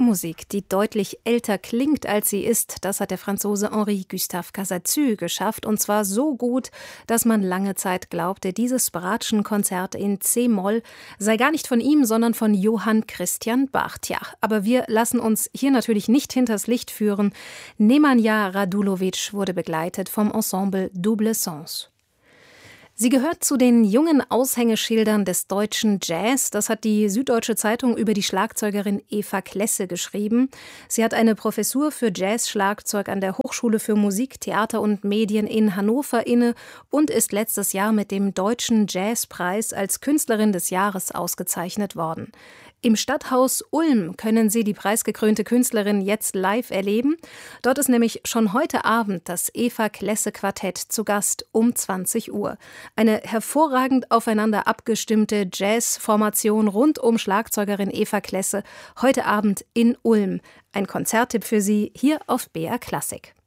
Populärmusik, die deutlich älter klingt, als sie ist, das hat der Franzose Henri Gustave Casatsu geschafft. Und zwar so gut, dass man lange Zeit glaubte, dieses Bratschenkonzert in C-Moll sei gar nicht von ihm, sondern von Johann Christian Bach. Tja, aber wir lassen uns hier natürlich nicht hinters Licht führen. Nemanja Radulovic wurde begleitet vom Ensemble Double Sens. Sie gehört zu den jungen Aushängeschildern des deutschen Jazz. Das hat die Süddeutsche Zeitung über die Schlagzeugerin Eva Klesse geschrieben. Sie hat eine Professur für Jazz-Schlagzeug an der Hochschule für Musik, Theater und Medien in Hannover inne und ist letztes Jahr mit dem Deutschen Jazzpreis als Künstlerin des Jahres ausgezeichnet worden. Im Stadthaus Ulm können Sie die preisgekrönte Künstlerin jetzt live erleben. Dort ist nämlich schon heute Abend das Eva Klesse Quartett zu Gast um 20 Uhr. Eine hervorragend aufeinander abgestimmte Jazzformation rund um Schlagzeugerin Eva Klesse heute Abend in Ulm. Ein Konzerttipp für Sie hier auf BR Klassik.